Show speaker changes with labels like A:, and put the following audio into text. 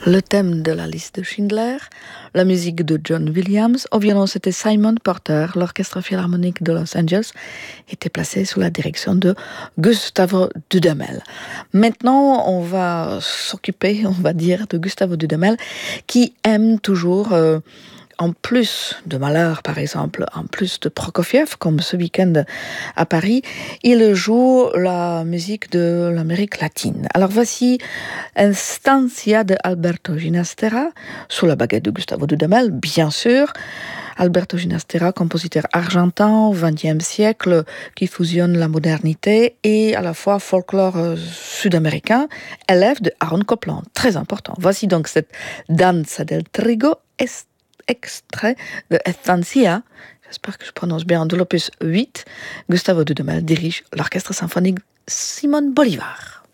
A: Le thème de la liste de Schindler, la musique de John Williams, au violon c'était Simon Porter, l'orchestre philharmonique de Los Angeles était placé sous la direction de Gustavo Dudamel. Maintenant, on va s'occuper, on va dire, de Gustavo Dudamel, qui aime toujours en plus de Mahler, par exemple, en plus de Prokofiev, comme ce week-end à Paris, il joue la musique de l'Amérique latine. Alors voici Estancia de Alberto Ginastera, sous la baguette de Gustavo Dudamel, bien sûr. Alberto Ginastera, compositeur argentin au XXe siècle, qui fusionne la modernité et à la fois folklore sud-américain, élève de Aaron Copland, très important. Voici donc cette Danza del Trigo, extrait de Estancia, j'espère que je prononce bien, de l'opus 8. Gustavo Dudamel dirige l'orchestre symphonique Simón Bolívar.